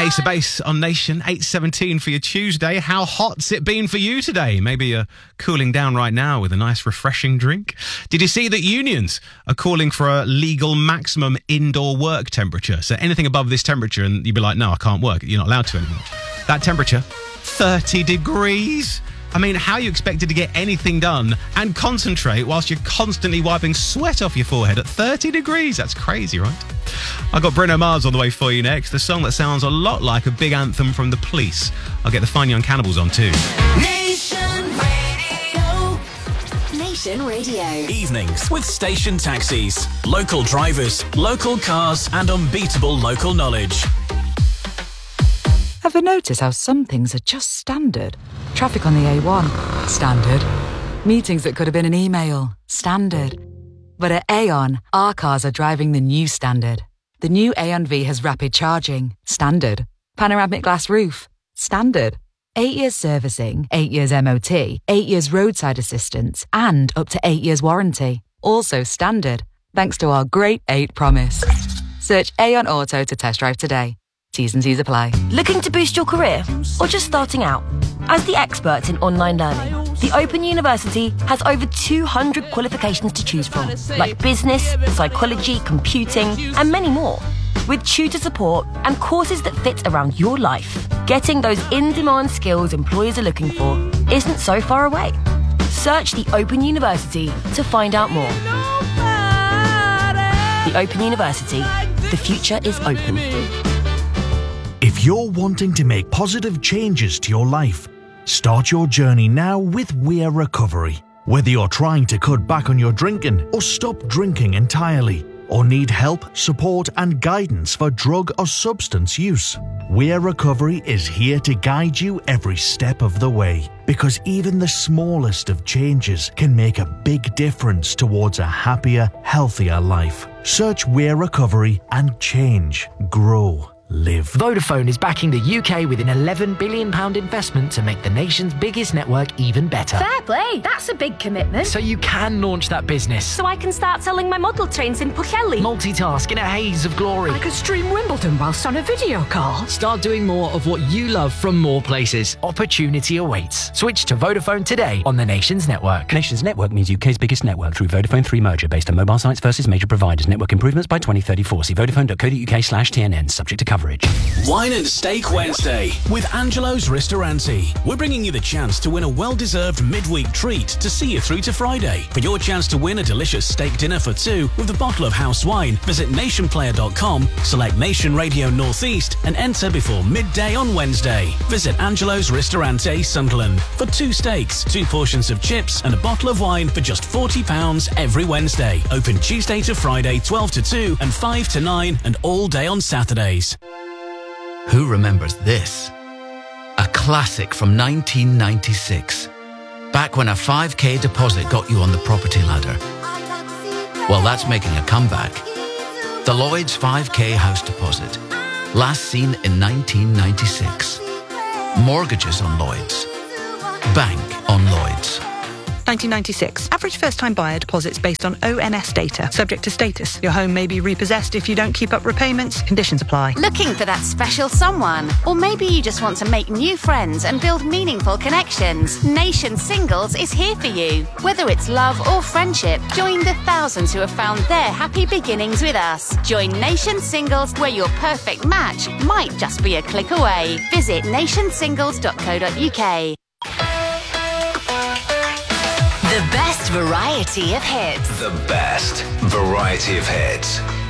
Ace of Base on Nation, 8:17 for your Tuesday. How hot's it been for you today? Maybe you're cooling down right now with a nice refreshing drink. Did you see that unions are calling for a legal maximum indoor work temperature? So anything above this temperature and you'd be like, no, I can't work. You're not allowed to anymore. That temperature, 30 degrees. I mean, how are you expected to get anything done and concentrate whilst you're constantly wiping sweat off your forehead at 30 degrees? That's crazy, right? I've got Bruno Mars on the way for you next. The song that sounds a lot like a big anthem from The Police. I'll get the Fine Young Cannibals on too. Nation Radio. Nation Radio. Evenings with station taxis. Local drivers, local cars and unbeatable local knowledge. Ever notice how some things are just standard? Traffic on the A1, standard. Meetings that could have been an email, standard. But at Aon, our cars are driving the new standard. The new Aon V has rapid charging, standard. Panoramic glass roof, standard. 8 years servicing, 8 years MOT, 8 years roadside assistance, and up to 8 years warranty. Also standard, thanks to our Great 8 promise. Search Aon Auto to test drive today. T's and C's apply. Looking to boost your career or just starting out? As the experts in online learning, the Open University has over 200 qualifications to choose from, like business, psychology, computing, and many more. With tutor support and courses that fit around your life, getting those in-demand skills employers are looking for isn't so far away. Search the Open University to find out more. The Open University. The future is open. If you're wanting to make positive changes to your life, start your journey now with Weir Recovery. Whether you're trying to cut back on your drinking or stop drinking entirely, or need help, support and guidance for drug or substance use, Weir Recovery is here to guide you every step of the way. Because even the smallest of changes can make a big difference towards a happier, healthier life. Search Weir Recovery and change, grow. Live. Vodafone is backing the UK with an £11 billion investment to make the nation's biggest network even better. Fair play, that's a big commitment. So you can launch that business. So I can start selling my model trains in Pwllheli. Multitask in a haze of glory. I could stream Wimbledon whilst on a video call. Start doing more of what you love from more places. Opportunity awaits. Switch to Vodafone today on the nation's network. Nation's network means UK's biggest network through Vodafone 3 merger based on mobile sites versus major providers. Network improvements by 2034. See vodafone.co.uk/TNN. Subject to coverage. Wine and Steak Wednesday with Angelo's Ristoranti. We're bringing you the chance to win a well-deserved midweek treat to see you through to Friday. For your chance to win a delicious steak dinner for two with a bottle of house wine, visit nationplayer.com, select Nation Radio Northeast and enter before midday on Wednesday. Visit Angelo's Ristoranti, Sunderland for 2 steaks, 2 portions of chips and a bottle of wine for just £40 every Wednesday. Open Tuesday to Friday 12 to 2 and 5 to 9 and all day on Saturdays. Who remembers this? A classic from 1996. Back when a 5k deposit got you on the property ladder. Well, that's making a comeback. The Lloyds 5k house deposit. Last seen in 1996. Mortgages on Lloyds. Bank on Lloyds. 1996. Average first-time buyer deposits based on ONS data. Subject to status. Your home may be repossessed if you don't keep up repayments. Conditions apply. Looking for that special someone? Or maybe you just want to make new friends and build meaningful connections. Nation Singles is here for you. Whether it's love or friendship, join the thousands who have found their happy beginnings with us. Join Nation Singles, where your perfect match might just be a click away. Visit nationsingles.co.uk. The best variety of hits. The best variety of hits.